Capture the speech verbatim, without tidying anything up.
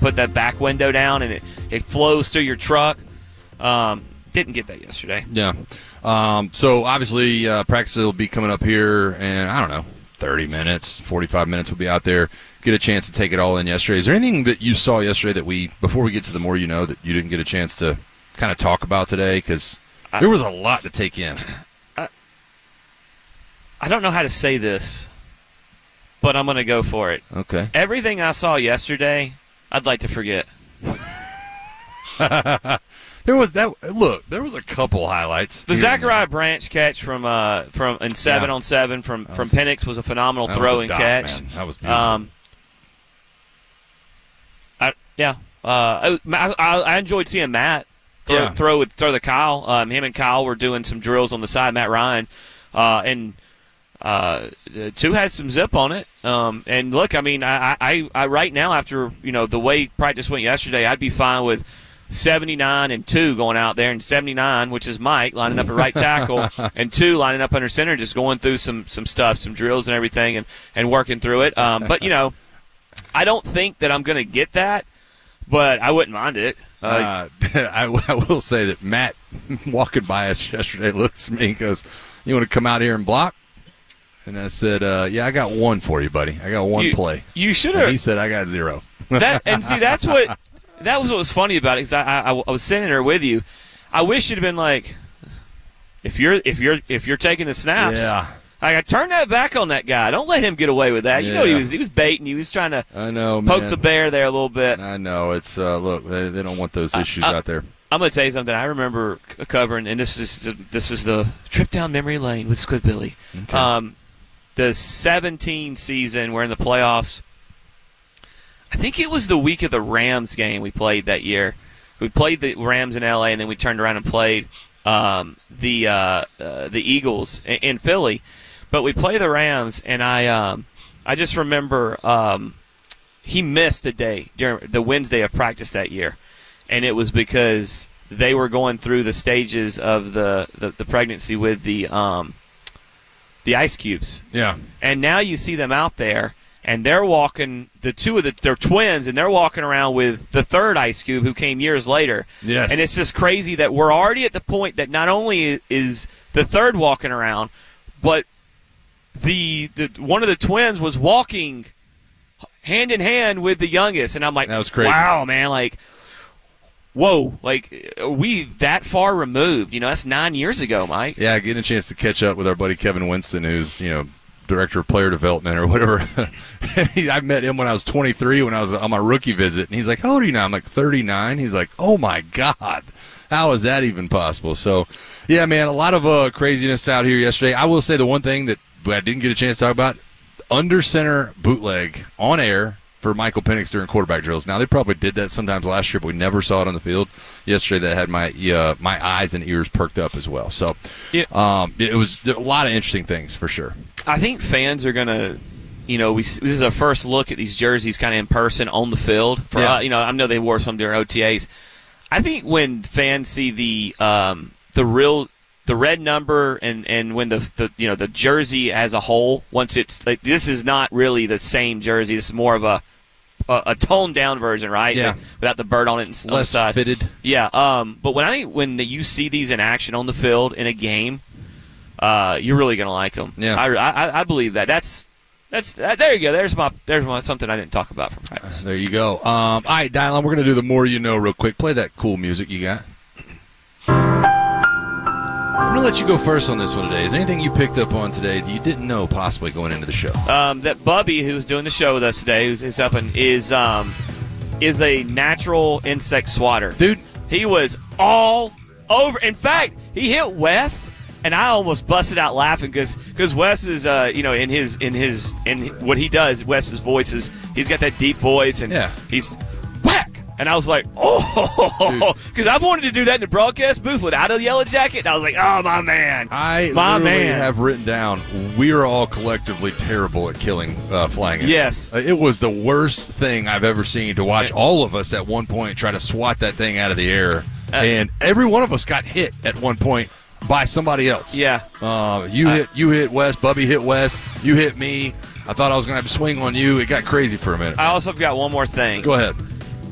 put that back window down and it, it flows through your truck. Um, didn't get that yesterday. Yeah. Um, so, obviously, uh, practice will be coming up here, and I don't know, thirty minutes, forty-five minutes we'll be out there, get a chance to take it all in yesterday. Is there anything that you saw yesterday that we, before we get to the more you know, that you didn't get a chance to kind of talk about today? Because there was a lot to take in. I, I don't know how to say this, but I'm going to go for it. Okay. Everything I saw yesterday, I'd like to forget. There was that. Look, there was a couple highlights. The Zachariah Branch catch from uh from in seven yeah. on seven from that from was, Penix was a phenomenal throw and catch. Man. That was beautiful. Um, I, yeah, uh, I, I, I enjoyed seeing Matt throw yeah. throw with throw the Kyle. Um, him and Kyle were doing some drills on the side. Matt Ryan, uh, and uh, two had some zip on it. Um, and look, I mean, I, I, I right now after you know the way practice went yesterday, I'd be fine with seventy-nine and two going out there, and seventy-nine, which is Mike, lining up at right tackle, and two lining up under center, just going through some some stuff, some drills and everything, and, and working through it. Um, but, you know, I don't think that I'm going to get that, but I wouldn't mind it. Uh, uh, I, I will say that Matt, walking by us yesterday, looks at me and goes, "You want to come out here and block?" And I said, uh, yeah, I got one for you, buddy. I got one you, play. You should have. He said, I got zero. That, and, see, that's what – that was what was funny about it, because I, I, I was sitting there with you. I wish you'd have been like, if you're if you're if you're taking the snaps, yeah, I got turn that back on that guy. Don't let him get away with that. Yeah. You know he was he was baiting. He was trying to I know, poke man. the bear there a little bit. I know it's uh, look they, they don't want those issues I, I, out there. I'm going to tell you something. I remember covering, and this is this is the trip down memory lane with Squidbilly. Okay. Um, the seventeen season, we're in the playoffs. I think it was the week of the Rams game we played that year. We played the Rams in L A, and then we turned around and played um, the uh, uh, the Eagles in, in Philly. But we played the Rams, and I um, I just remember um, he missed a day during the Wednesday of practice that year, and it was because they were going through the stages of the, the, the pregnancy with the um, the ice cubes. Yeah, and now you see them out there. And they're walking, the two of the, they're twins, and they're walking around with the third Ice Cube who came years later. Yes. And it's just crazy that we're already at the point that not only is the third walking around, but the, the one of the twins was walking hand in hand with the youngest. And I'm like, that was crazy. Wow, man, like, whoa, like, are we that far removed? You know, that's nine years ago, Mike. Yeah, getting a chance to catch up with our buddy Kevin Winston, who's, you know, director of player development or whatever. I met him when I was twenty-three when I was on my rookie visit, and he's like, how old are you now? I'm like, thirty-nine. He's like, oh my God, how is that even possible? So, yeah, man, a lot of uh, craziness out here yesterday. I will say the one thing that I didn't get a chance to talk about, under center bootleg on air for Michael Penix during quarterback drills. Now, they probably did that sometimes last year, but we never saw it on the field. Yesterday, that had my uh, my eyes and ears perked up as well. So, yeah. um, it was a lot of interesting things for sure. I think fans are going to, you know, we this is our first look at these jerseys kind of in person on the field. For yeah. uh, you know, I know they wore some during O T As. I think when fans see the um, the real the red number and, and when the, the you know the jersey as a whole, once it's like, this is not really the same jersey. This is more of a a, a toned down version, right? Yeah. Like, without the bird on it and on less the side. fitted. Yeah. Um. But when I think when the, you see these in action on the field in a game, uh, you're really gonna like them. Yeah. I, I, I believe that. That's that's that, there you go. There's my there's my something I didn't talk about from practice. There you go. Um. All right, Dylan, we're gonna do the more you know real quick. Play that cool music you got. I'm going to let you go first on this one today. Is there anything you picked up on today that you didn't know possibly going into the show? Um, that Bubby, who's doing the show with us today, who's, who's up and is um, is a natural insect swatter. Dude. He was all over. In fact, he hit Wes, and I almost busted out laughing because because Wes is, uh, you know, in his in his in what he does, Wes's voice is, he's got that deep voice, and yeah. he's whack. And I was like, oh, because I've wanted to do that in the broadcast booth without a yellow jacket. And I was like, oh, my man. I my literally man. have written down, we are all collectively terrible at killing uh, flying insects. Yes. It was the worst thing I've ever seen to watch all of us at one point try to swat that thing out of the air. Uh, and every one of us got hit at one point by somebody else. Yeah. Uh, you uh, hit you hit Wes. Bubby hit Wes. You hit me. I thought I was going to have to swing on you. It got crazy for a minute. I also got one more thing. Go ahead.